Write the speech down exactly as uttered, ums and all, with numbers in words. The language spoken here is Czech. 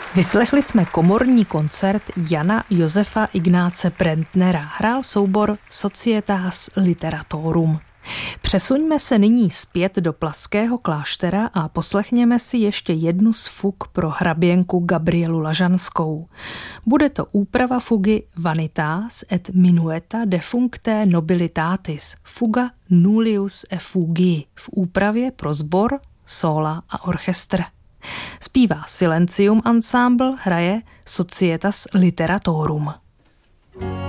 Vyslechli jsme komorní koncert Jana Josefa Ignáce Brentnera. Hrál soubor Societas Literatorum. Přesuňme se nyní zpět do Plaského kláštera a poslechněme si ještě jednu z fug pro hraběnku Gabrielu Lažanskou. Bude to úprava fugy Vanitas et Minueta defunctae nobilitatis, fuga Nullius effugii, v úpravě pro sbor, sóla a orchestr. Zpívá Silencium Ensemble, hraje Societas Literatorum.